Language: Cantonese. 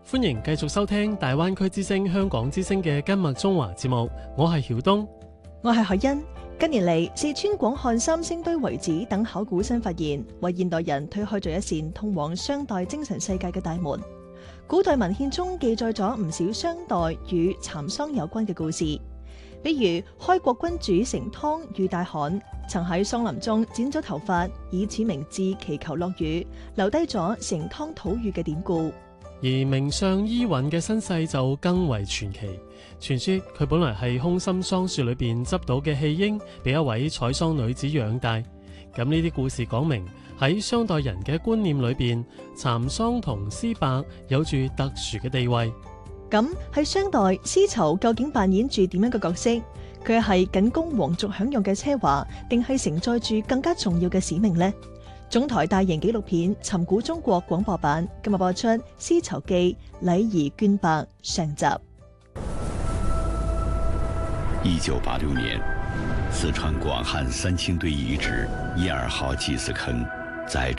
歡迎繼續收聽大灣區之聲香港之聲嘅今日中華節目，我係曉東， 我係海欣。近年嚟，四川廣漢三星堆遺址等考古新發現，為現代人推開咗一扇通往商代精神世界嘅大門。古代文獻中記載咗唔少商代與蠶桑有關嘅故事，比如開國君主成湯遇大旱，曾喺桑林中剪咗頭髮，以此明志祈求落雨，留低咗成湯吐雨嘅典故。 而名相伊尹嘅身世就更為傳奇。傳說佢本來係空心桑樹裏邊執到嘅棄嬰，俾一位採桑女子養大。咁呢啲故事講明喺商代人嘅觀念裏邊，蠶桑同絲帛有住特殊嘅地位。 咁喺商代，絲綢究竟扮演住點樣嘅角色？佢係僅供皇族享用嘅奢華，定係承載住更加重要嘅使命呢？總台大型紀錄片《尋古中國》廣播版今日播出《絲綢記禮儀絹帛》上集。 1986年，四川廣漢三星堆遺址1、2號祭祀坑在